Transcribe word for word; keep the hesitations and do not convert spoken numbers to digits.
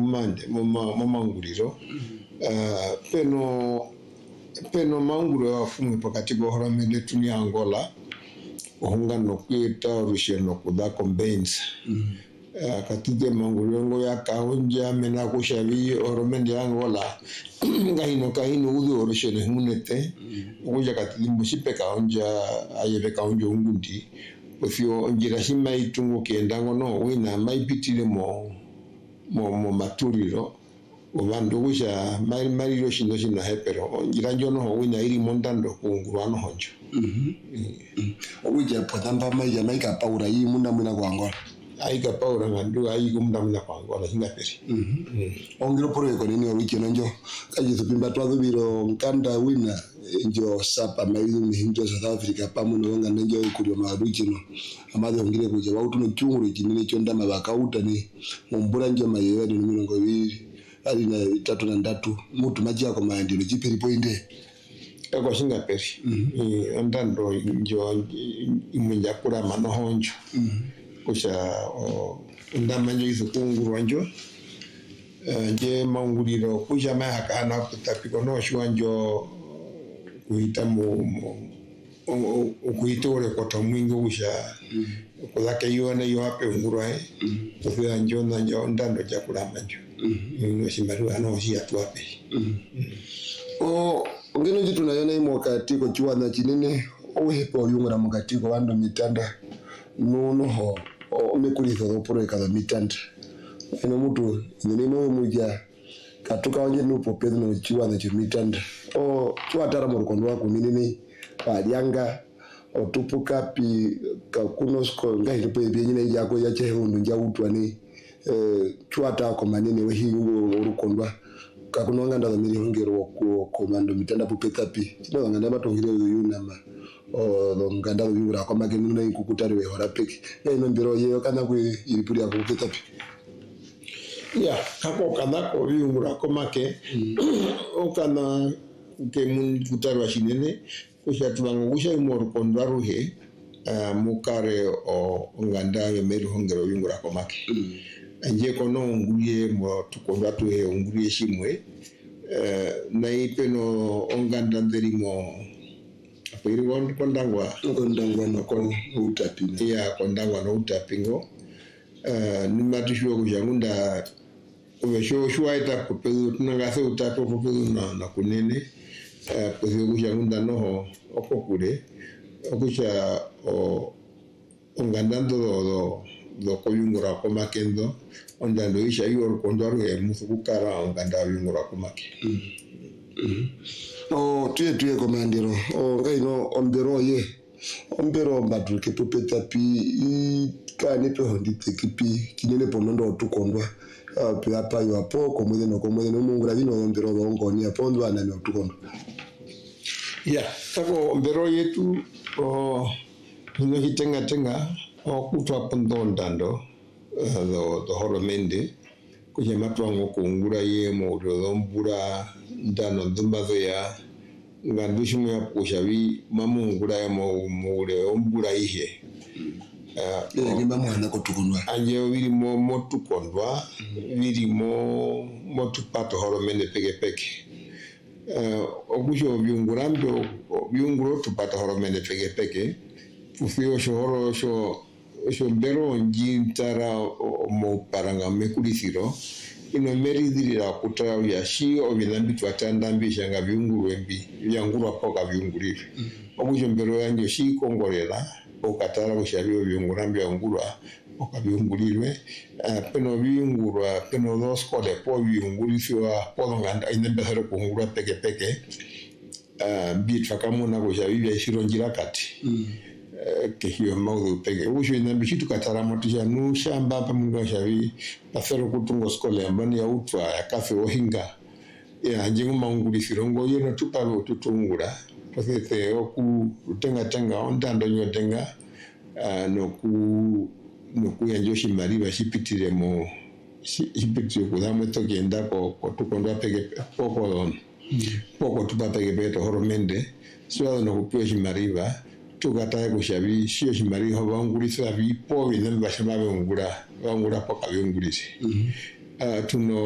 mumande muma mumanguliro uh, peno peno manguliro afumwe pakati bohoramende tuni Angola ohunga nokwita rusheno kuda combines mm -hmm. uh, katije manguliro ngo yakaonja mena kushavi oromende Angola ngahino kahino udo rusheno hunete uja katije musipe kaonja ayebe kaonja ungundi ofio njira shima itungo kendango no wina maipitire mo mo mo maturiro obando kusha mari mari ro shino shino hepero njira njono wina iri mondando kungurano honjo mhm obuja potamba maija maika paura yi munda muna kwa Angola aika paura ngandu ayi kumunda muna kwa Angola singaperi mhm ongiro poro ko nini obiche njo kaje tupimba twa biro nkanda wina njo sapa maidu mihinjo South Africa pamuno wanga njo ikuri maruchi no amade ongire kuje wautu no chunguru kinene chonda mabakauta ni mumbura njo mayewa ni mirongo ibiri ali na tatu na ndatu mutu maji yako maandi no chiperi poinde eko singaperi mhm andando njo imunja kura mano honjo mhm kusha ndama njo izukunguru njo je manguliro kuja mahakana kutapiko no shwanjo kuita mu ukuitore kwa tamwingo usha kuzake yone yo ape ngurwa eh kufia njo na njo ndando cha kulamba njo no simbaru ano si atwape o ngeno jitu na yona imo katiko chuana chinene ohepo yungura mukatiko wando mitanda nuno ho o mekulitho oporo kada mitanda eno mutu nene mo muja katuka wanje nupo pedro no chuana cha mitanda o chuatara morokondo wako nini palianga otupuka pi kakunosko ngai pe byenyine yako ya chehundu nja utwane eh chuata ko manene we hingo urukondwa kakunonga ndaza miri hongero ko komando mitanda pupeta pi chino nganda batongire yunama o lo nganda yura kwa magenu na ikukutari we hora peki ya ino mbiro yeyo kana ku iripuri yako pupeta pi ya kako kana ko yura kwa make o kana ke mun kutari wa shinene kusha tulangusha imorukondwa ruhe uh, mukare o nganda ya meri hongero yungura kwa make mm. anje kono nguye mo tukondwa tuhe nguye shimwe uh, na ipeno onganda nderi mo apiri won kondangwa kondangwa no kon utapingo ya kondangwa no utapingo uh, nimatisho kujangunda umesho shuaita kupedu tunangase utapo kupedu na na kunene eh uh, kuzi kujangunda no okokure okusha o ongandando do do koyungura ko makendo ondando isha yor kondoro e musukara onganda yungura ko make mm -hmm. o tuye tuye komandiro o ngaino ombero ye ombero mbadu ke popeta pi kani pe hondite kipi kinene ponondo tukondwa pe apa yo apo komwe no komwe no mungura vino ombero ngoni apondo ana no tukondwa ya tako ombero yetu o no hitenga tenga o kutwa pondondando do do horomende kuje matwango kungura ye mo do mbura ndano ndumbazo ya ngandushimu ya kushavi mamungura ya mo mure ombura ihe eh ni mamwana ko tukondwa anje wiri mo motukondwa wiri mo motupato horomende peke peke uh, okusho byungura mbyo byunguro tupata horomende peke peke ufio shohoro sho sho mbero njintara mo paranga mekulisiro ino meri dirira kutara ya shi obilambi twatandambi shanga byunguru embi byanguru apoka byungurire mm. okusho mbero yanjo shi kongorera okatara kushabyo byungura byangura okabyungulirwe uh, peno byungura peno dos kode po byunguliswa po nganda inembesero kungura peke peke uh, bitfakamuna kushabyo shironjira kati mm. que hiyo maudu pege usho ina bishitu katara motisha nu shamba pa munga shavi pasero kutungo skole ambani ya utwa ya kafe ohinga ya njingu maunguli sirongo yeno tupa ututungura pasete oku utenga tenga ondando nyotenga uh, noku noku yanjoshi mariba shipitire mo shipitire kudamo tokienda ko tukondwa pege poko don poko tupa pege peto horomende suado no kupio shimariba tukataye kushabi sio shimari ho bangulisa bi po bine bashama bangura bangura paka bangulisi mm -hmm. uh, tuno